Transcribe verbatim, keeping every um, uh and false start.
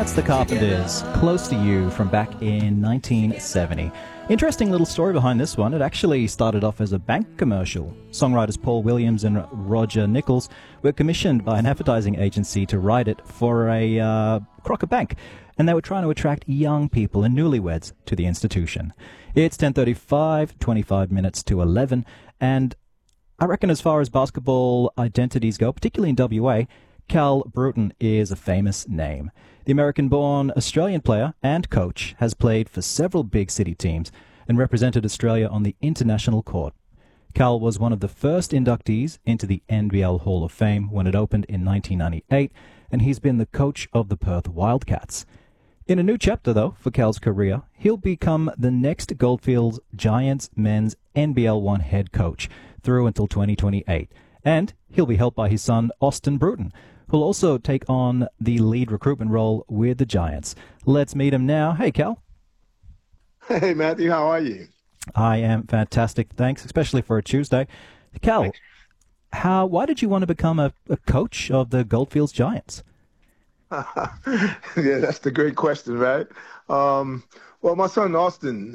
That's the Carpenters, Close to You, from back in nineteen seventy. Interesting little story behind this one. It actually started off as a bank commercial. Songwriters Paul Williams and Roger Nichols were commissioned by an advertising agency to write it for a uh, Crocker Bank, and they were trying to attract young people and newlyweds to the institution. It's ten thirty-five, twenty-five minutes to eleven, and I reckon as far as basketball identities go, particularly in W A, Cal Bruton is a famous name. The American-born Australian player and coach has played for several big city teams and represented Australia on the international court. Cal was one of the first inductees into the N B L Hall of Fame when it opened in nineteen ninety-eight, and he's been the coach of the Perth Wildcats. In a new chapter, though, for Cal's career, he'll become the next Goldfields Giants men's N B L one head coach through until twenty twenty-eight, and he'll be helped by his son, Austin Bruton, who'll also take on the lead recruitment role with the Giants. Let's meet him now. Hey, Cal. Hey, Matthew. How are you? I am fantastic, thanks, especially for a Tuesday. Cal, Thanks. how? Why did you want to become a, a coach of the Goldfields Giants? Yeah, that's the great question, right? Um, well, my son Austin